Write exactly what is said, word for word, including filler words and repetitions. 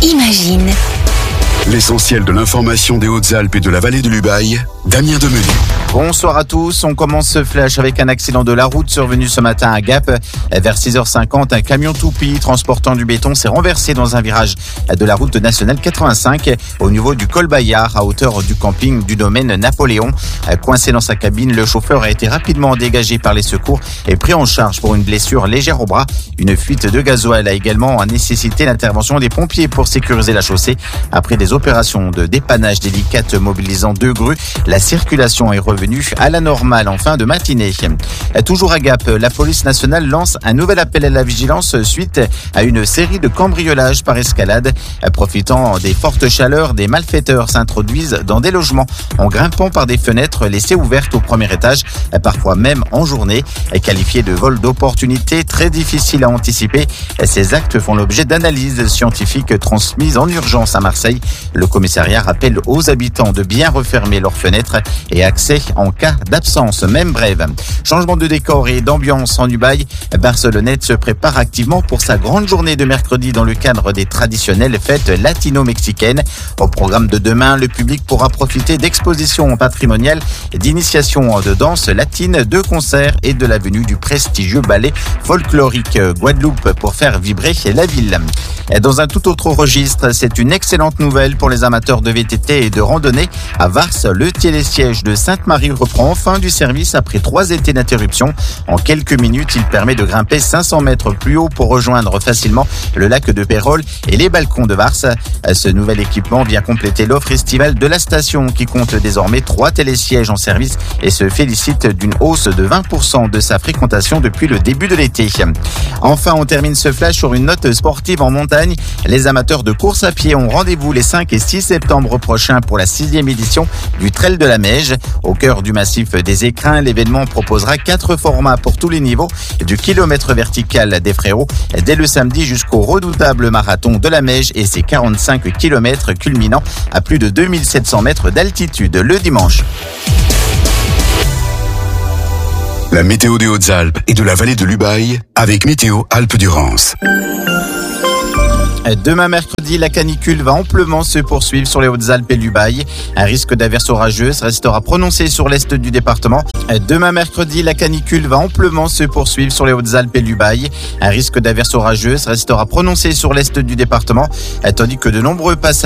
Imagine. L'essentiel de l'information des Hautes-Alpes et de la vallée de l'Ubaye, Damien Demenu. Bonsoir à tous, on commence ce flash avec un accident de la route survenu ce matin à Gap. Vers six heures cinquante, un camion toupie transportant du béton s'est renversé dans un virage de la route nationale quatre-vingt-cinq au niveau du col Bayard à hauteur du camping du domaine Napoléon. Coincé dans sa cabine, le chauffeur a été rapidement dégagé par les secours et pris en charge pour une blessure légère au bras. Une fuite de gasoil a également nécessité l'intervention des pompiers pour sécuriser la chaussée. Après des opérations de dépannage délicates mobilisant deux grues, la circulation est revenue à la normale en fin de matinée. Toujours à Gap, la police nationale lance un nouvel appel à la vigilance suite à une série de cambriolages par escalade. Profitant des fortes chaleurs, des malfaiteurs s'introduisent dans des logements en grimpant par des fenêtres laissées ouvertes au premier étage, parfois même en journée. Qualifiés de vol d'opportunité, très difficile à anticiper, ces actes font l'objet d'analyses scientifiques transmises en urgence à Marseille. Le commissariat rappelle aux habitants de bien refermer leurs fenêtres et accès en cas d'absence, même brève. Changement de décor et d'ambiance en Ubaye, Barcelonnette se prépare activement pour sa grande journée de mercredi dans le cadre des traditionnelles fêtes latino-mexicaines. Au programme de demain, le public pourra profiter d'expositions patrimoniales, d'initiations de danse latine, de concerts et de la venue du prestigieux ballet folklorique Guadeloupe pour faire vibrer la ville. Dans un tout autre registre, c'est une excellente nouvelle pour les amateurs de V T T et de randonnée. À Vars, le télésiège de Sainte-Marie reprend enfin du service après trois étés d'interruption. En quelques minutes, il permet de grimper cinq cents mètres plus haut pour rejoindre facilement le lac de Pérol et les balcons de Vars. Ce nouvel équipement vient compléter l'offre estivale de la station qui compte désormais trois télésièges en service et se félicite d'une hausse de vingt pour cent de sa fréquentation depuis le début de l'été. Enfin, on termine ce flash sur une note sportive en montagne. Les amateurs de course à pied ont rendez-vous les cinq et six septembre prochains pour la sixième édition du Trail de la Meige. Au cœur du massif des Écrins, l'événement proposera quatre formats pour tous les niveaux, du kilomètre vertical des Frérots dès le samedi jusqu'au redoutable marathon de la Meige et ses quarante-cinq kilomètres culminant à plus de deux mille sept cents mètres d'altitude le dimanche. La météo des Hautes-Alpes et de la vallée de l'Ubaye avec Météo Alpes-Durance. Demain mercredi, la canicule va amplement se poursuivre sur les Hautes-Alpes et l'Ubaye. Un risque d'averse orageuse restera prononcé sur l'est du département. Demain mercredi, la canicule va amplement se poursuivre sur les Hautes-Alpes et l'Ubaye. Un risque d'averse orageuse restera prononcé sur l'est du département, tandis que de nombreux passages